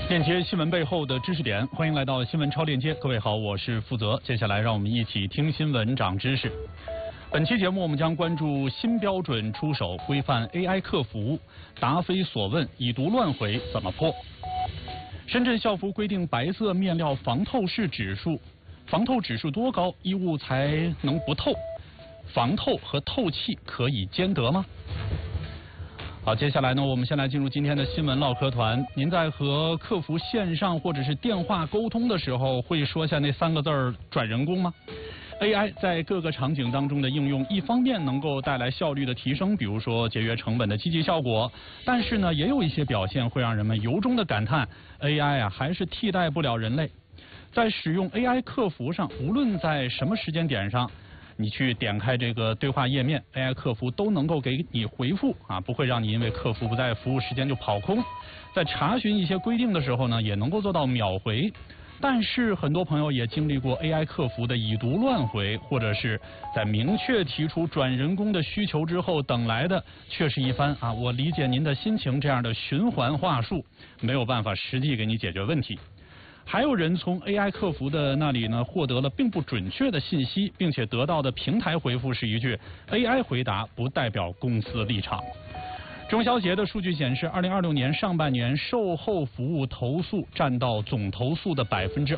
链接新闻背后的知识点，欢迎来到新闻超链接。各位好，我是负责。接下来让我们一起听新闻长知识。本期节目我们将关注新标准出手，规范 AI 客服，答非所问，已读乱回怎么破？深圳校服规定白色面料防透视指数，防透指数多高，衣物才能不透？防透和透气可以兼得吗？好，接下来呢，我们先来进入今天的新闻唠嗑团。您在和客服线上或者是电话沟通的时候，会说下那3个字儿转人工吗？AI 在各个场景当中的应用，一方面能够带来效率的提升，比如说节约成本的积极效果，但是呢，也有一些表现会让人们由衷的感叹 ，AI 啊还是替代不了人类。在使用 AI 客服上，无论在什么时间点上，你去点开这个对话页面 ，AI 客服都能够给你回复啊，不会让你因为客服不在服务时间就跑空。在查询一些规定的时候呢，也能够做到秒回。但是很多朋友也经历过 AI 客服的已读乱回，或者是在明确提出转人工的需求之后，等来的却是一番啊我理解您的心情这样的循环话术，没有办法实际给你解决问题。还有人从 AI 客服的那里呢获得了并不准确的信息，并且得到的平台回复是一句 AI 回答不代表公司立场。中消协的数据显示，2026年上半年售后服务投诉占到总投诉的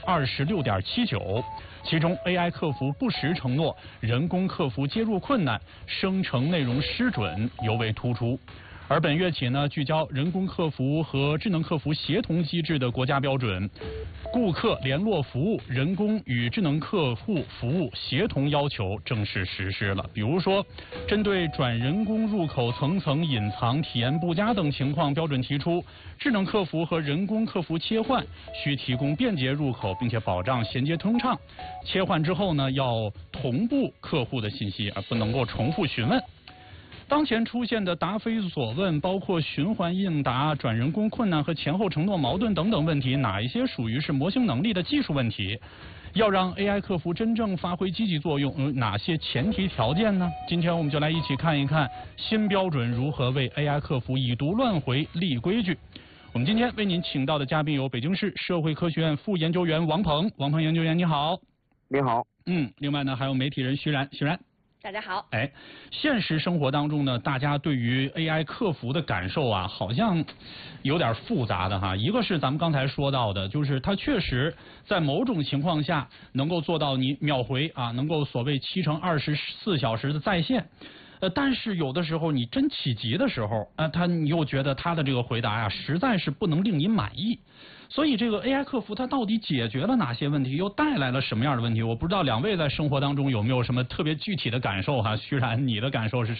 26.79%，其中 AI 客服不实承诺、人工客服接入困难、生成内容失准尤为突出。而本月起呢，聚焦人工客服和智能客服协同机制的国家标准，顾客联络服务人工与智能客户服务协同要求正式实施了。比如说，针对转人工入口层层隐藏、体验不佳等情况，标准提出，智能客服和人工客服切换需提供便捷入口，并且保障衔接通畅。切换之后呢，要同步客户的信息，而不能够重复询问。当前出现的答非所问，包括循环应答、转人工困难和前后承诺矛盾等等问题，哪一些属于是模型能力的技术问题？要让 AI 客服真正发挥积极作用，哪些前提条件呢？今天我们就来一起看一看新标准如何为 AI 客服已读乱回立规矩。我们今天为您请到的嘉宾有北京市社会科学院副研究员王鹏研究员，你好。 你好。 另外呢还有媒体人徐然。 大家好。 现实生活当中呢，大家对于 AI 客服的感受啊，好像有点复杂的哈。一个是咱们刚才说到的，就是它确实在某种情况下能够做到你秒回啊，能够所谓7乘24小时的在线。但是有的时候你真起急的时候，你又觉得他的这个回答呀，实在是不能令您满意。所以这个 AI 客服它到底解决了哪些问题，又带来了什么样的问题？我不知道两位在生活当中有没有什么特别具体的感受哈？徐然，你的感受是什么？